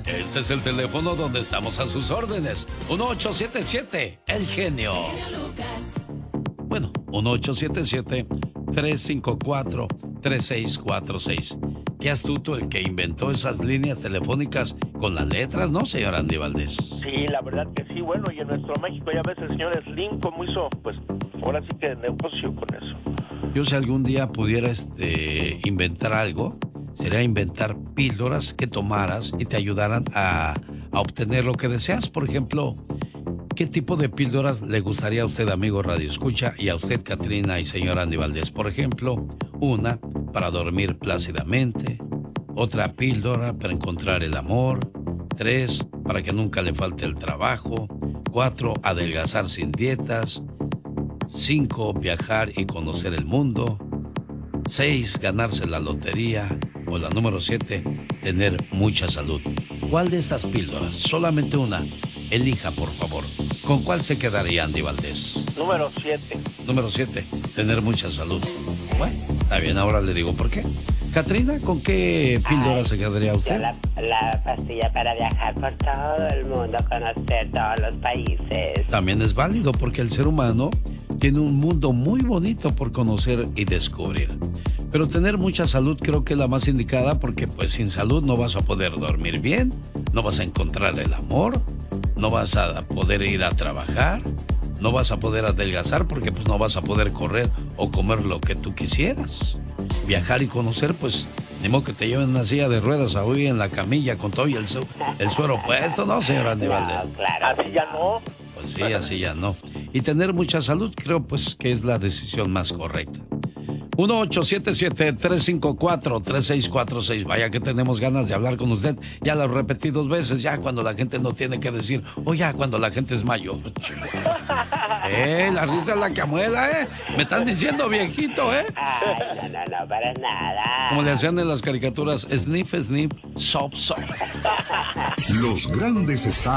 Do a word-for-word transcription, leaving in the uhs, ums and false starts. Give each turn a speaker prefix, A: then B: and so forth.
A: Este es el teléfono donde estamos a sus órdenes. uno ocho siete siete, El Genio. Bueno, uno ocho siete siete, tres cinco cuatro, tres seis cuatro seis. Qué astuto el que inventó esas líneas telefónicas con las letras, ¿no, señor Andy Valdés?
B: Sí, la verdad que sí. Bueno, y en nuestro México ya ves el señor Slim cómo hizo, pues, ahora sí que negocio con eso.
A: Yo si algún día pudiera este, inventar algo, sería inventar píldoras que tomaras y te ayudaran a, a obtener lo que deseas. Por ejemplo, ¿qué tipo de píldoras le gustaría a usted, amigo Radio Escucha, y a usted, Catrina y señor Andy Valdés? Por ejemplo, una para dormir plácidamente, otra píldora para encontrar el amor, tres para que nunca le falte el trabajo, cuatro adelgazar sin dietas, cinco viajar y conocer el mundo, seis ganarse la lotería, o la número siete, tener mucha salud. ¿Cuál de estas píldoras? Solamente una. Elija, por favor. ¿Con cuál se quedaría, Andy Valdés?
B: Número siete.
A: Número siete, tener mucha salud. Bueno, está bien, ahora le digo por qué. Catrina, ¿con qué píldora Ay, se quedaría usted?
C: La, la pastilla para viajar por todo el mundo, conocer todos los países.
A: También es válido porque el ser humano tiene un mundo muy bonito por conocer y descubrir. Pero tener mucha salud creo que es la más indicada porque pues sin salud no vas a poder dormir bien, no vas a encontrar el amor, no vas a poder ir a trabajar, no vas a poder adelgazar porque pues no vas a poder correr o comer lo que tú quisieras. Viajar y conocer, pues, ni modo que te lleven una silla de ruedas a hoy en la camilla con todo y el, su el suero puesto, ¿no, señor Andy Valdés?
B: No, claro. Así ya no.
A: Pues sí, así ya no. Y tener mucha salud creo, pues, que es la decisión más correcta. uno ocho siete siete, tres cinco cuatro, tres seis cuatro seis. Vaya que tenemos ganas de hablar con usted. Ya lo repetí dos veces, ya cuando la gente no tiene que decir, o ya cuando la gente es mayor. Eh, la risa es la que amuela, ¿eh? Me están diciendo viejito, ¿eh?
C: Ay, no, no, no, para nada.
A: Como le hacían en las caricaturas, sniff, sniff, sop, sop.
D: Los grandes están